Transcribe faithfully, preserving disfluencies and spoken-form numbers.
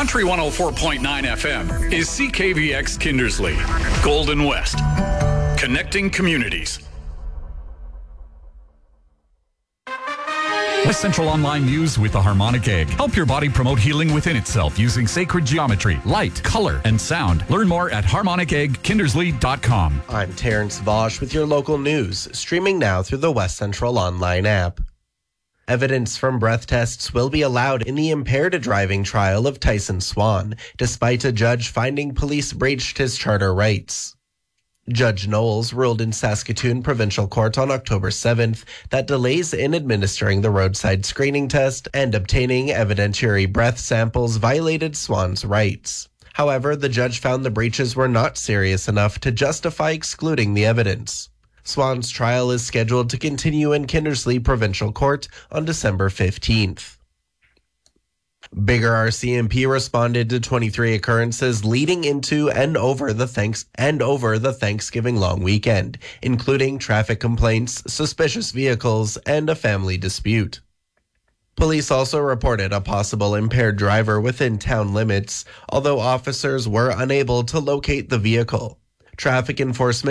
Country one oh four point nine F M is C K V X Kindersley, Golden West, connecting communities. West Central Online News with the Harmonic Egg. Help your body promote healing within itself using sacred geometry, light, color, and sound. Learn more at harmonic egg kindersley dot com. I'm Terrence Vosch with your local news, streaming now through the West Central Online app. Evidence from breath tests will be allowed in the impaired driving trial of Tyson Swan, despite a judge finding police breached his charter rights. Judge Knowles ruled in Saskatoon Provincial Court on October seventh that delays in administering the roadside screening test and obtaining evidentiary breath samples violated Swan's rights. However, the judge found the breaches were not serious enough to justify excluding the evidence. Swan's trial is scheduled to continue in Kindersley Provincial Court on December fifteenth. Bigger R C M P responded to twenty-three occurrences leading into and over the thanks and over the Thanksgiving long weekend, including traffic complaints, suspicious vehicles, and a family dispute. Police also reported a possible impaired driver within town limits, although officers were unable to locate the vehicle. Traffic enforcement